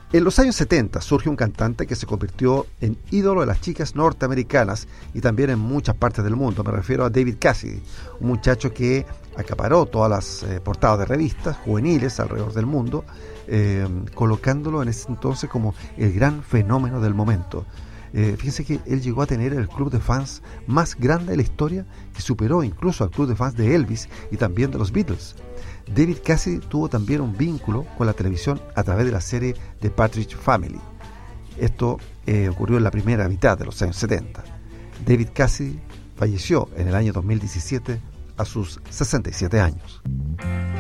En los años 70 surge un cantante que se convirtió en ídolo de las chicas norteamericanas y también en muchas partes del mundo. Me refiero a David Cassidy, un muchacho que acaparó todas las portadas de revistas juveniles alrededor del mundo, colocándolo en ese entonces como el gran fenómeno del momento. Fíjense que él llegó a tener el club de fans más grande de la historia, que superó incluso al club de fans de Elvis y también de los Beatles. David Cassidy tuvo también un vínculo con la televisión a través de la serie The Partridge Family. Esto ocurrió en la primera mitad de los años 70. David Cassidy falleció en el año 2017 a sus 67 años.